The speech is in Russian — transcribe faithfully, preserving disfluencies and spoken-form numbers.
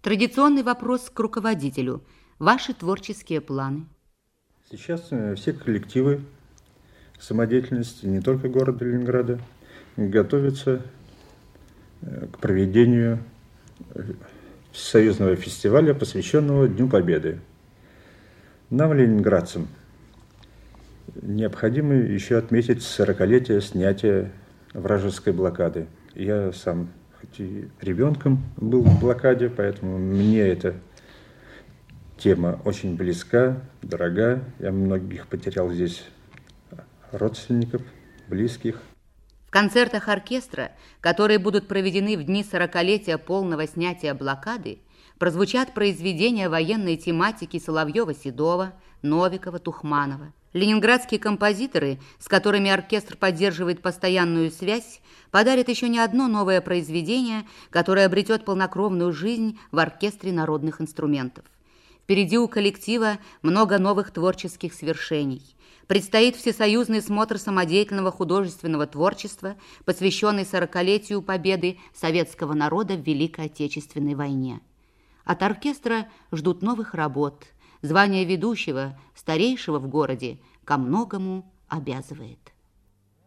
Традиционный вопрос к руководителю. Ваши творческие планы? Сейчас э, все коллективы самодеятельности не только города Ленинграда готовятся э, к проведению э, союзного фестиваля, посвященного Дню Победы. Нам, ленинградцам, необходимо еще отметить сорокалетие снятия вражеской блокады. Я сам, хоть и ребенком, был в блокаде, поэтому мне эта тема очень близка, дорога. Я многих потерял здесь родственников, близких. В концертах оркестра, которые будут проведены в дни сорокалетия полного снятия блокады, прозвучат произведения военной тематики Соловьева-Седова, Новикова, Тухманова. Ленинградские композиторы, с которыми оркестр поддерживает постоянную связь, подарят еще не одно новое произведение, которое обретет полнокровную жизнь в оркестре народных инструментов. Впереди у коллектива много новых творческих свершений. Предстоит всесоюзный смотр самодеятельного художественного творчества, посвященный сорокалетию победы советского народа в Великой Отечественной войне. От оркестра ждут новых работ. Звание ведущего, старейшего в городе, ко многому обязывает.